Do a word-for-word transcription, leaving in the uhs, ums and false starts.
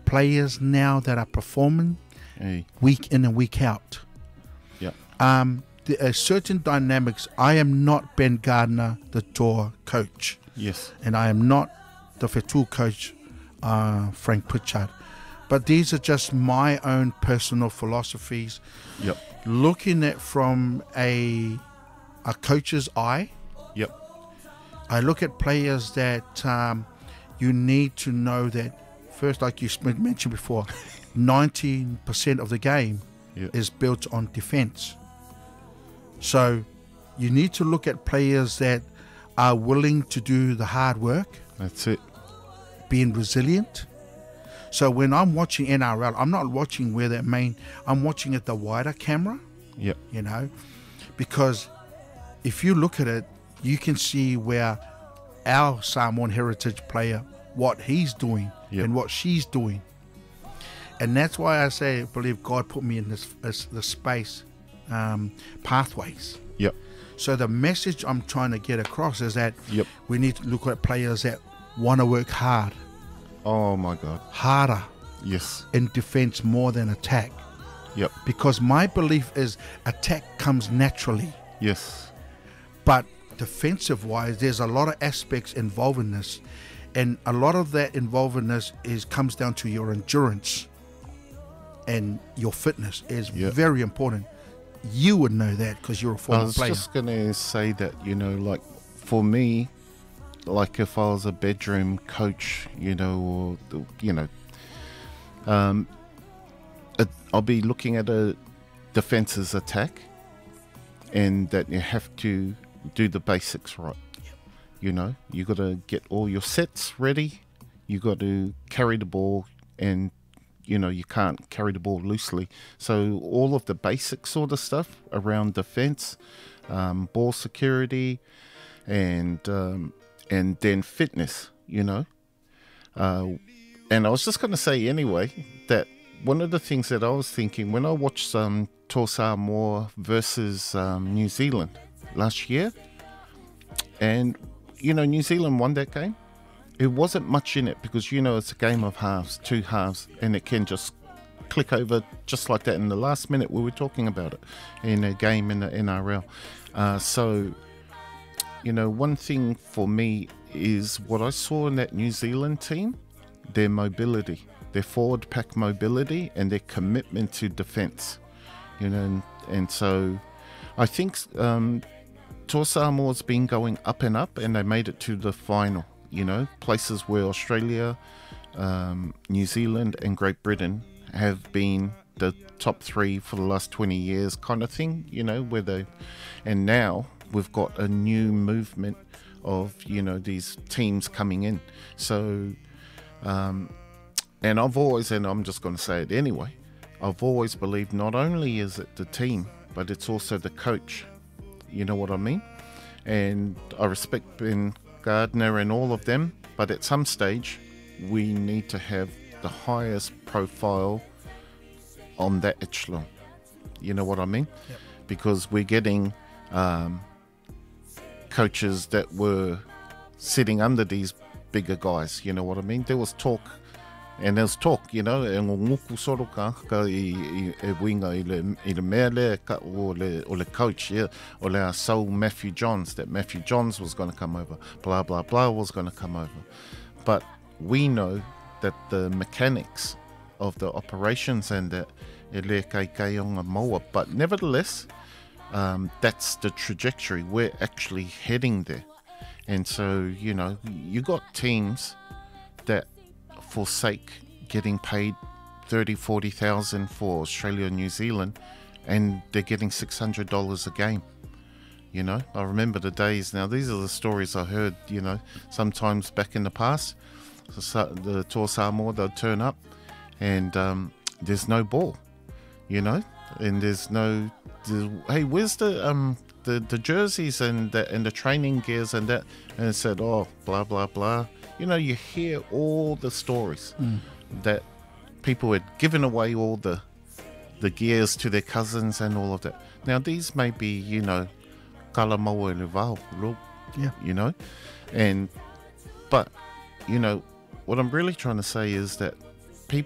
players now that are performing Hey. week in and week out. Yeah. Um, there are certain dynamics. I am not Ben Gardner, the tour coach, Yes. and I am not the Fetul coach, uh, Frank Pritchard. But these are just my own personal philosophies. Yep. Looking at from a a coach's eye, Yep. I look at players that um, you need to know that first, like you mentioned before, ninety percent of the game Yep. is built on defense. So you need to look at players that are willing to do the hard work, That's it. being resilient. So when I'm watching N R L, I'm not watching where that main, I'm watching at the wider camera, Yep. you know, because if you look at it, you can see where our Samoan heritage player, what he's doing Yep. and what she's doing. And that's why I say, I believe God put me in this, this, this space, um, pathways. Yep. So the message I'm trying to get across is that Yep. we need to look at players that want to work hard, Oh my God. harder Yes. in defense more than attack. Yep. Because my belief is attack comes naturally, Yes. but defensive wise, there's a lot of aspects involved in this. And a lot of that involved in this is comes down to your endurance and your fitness is Yeah. very important. You would know that because you're a I former was player. just gonna say that, you know, like for me, like if I was a bedroom coach, you know, or the- you know, um, it, I'll be looking at a defense's attack, and that you have to do the basics right. You know, you got to get all your sets ready. You got to carry the ball, and you know you can't carry the ball loosely. So all of the basic sort of stuff around defense, um, ball security, and um, and then fitness. You know, uh, and I was just going to say anyway that one of the things that I was thinking when I watched um, Toa Samoa versus um, New Zealand last year, and you know, New Zealand won that game. It wasn't much in it because, you know, it's a game of halves, two halves, and it can just click over just like that in the last minute. We were talking about it in a game in the N R L. Uh, so, you know, one thing for me is what I saw in that New Zealand team, their mobility, their forward pack mobility and their commitment to defence, you know, and, and so I think um, Toa Samoa's been going up and up, and they made it to the final. You know, places where Australia, um, New Zealand, and Great Britain have been the top three for the last twenty years, kind of thing. You know, where they, and now we've got a new movement of you know these teams coming in. So, um, and I've always, and I'm just going to say it anyway, I've always believed not only is it the team, but it's also the coach. You know what I mean? And I respect Ben Gardner and all of them, but at some stage we need to have the highest profile on that echelon. You know what I mean? Yep. Because we're getting um, coaches that were sitting under these bigger guys. You know what I mean? There was talk. And there's talk, you know, e ngō nguku soro ka ka i, i e winga i le, i le mea le ka o le, o le coach, yeah, o le so Matthew Johns, that Matthew Johns was going to come over, blah, blah, blah was going to come over. But we know that the mechanics of the operations and that e le kai kai o ngā maua, but nevertheless, um, that's the trajectory. We're actually heading there. And so, you know, you got teams that forsake getting paid thirty, forty thousand for Australia and New Zealand, and they're getting six hundred dollars a game. You know, I remember the days. Now, these are the stories I heard, you know, sometimes back in the past. So, the Toa Samoa, they'll turn up and um, there's no ball, you know, and there's no, there's, hey, where's the um the, the jerseys and the, and the training gears and that? And it said, oh, blah, blah, blah. You know, you hear all the stories Mm. that people had given away all the the gears to their cousins and all of that. Now, these may be, you know, kalamaua le vau, Yeah. you know, and but you know what I'm really trying to say is that